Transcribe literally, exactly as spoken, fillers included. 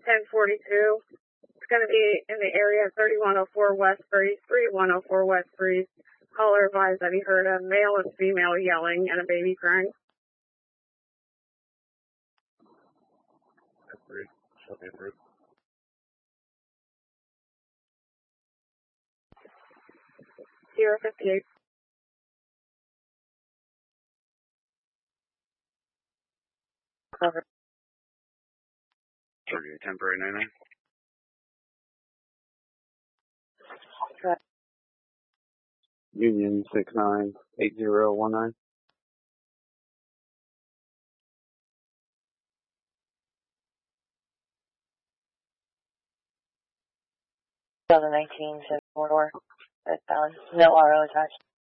ten forty-two. It's going to be in the area thirty-one oh four West Breeze, thirty-one oh four West Breeze. Caller advised that he heard a male and female yelling and a baby crying. West Breeze. Show me approved. Sierra fifty-eight. Cover. Target temporary nine nine. Correct. Union six nine eight zero one nine. twenty nineteen Chevy four door. That's found. No R O attached.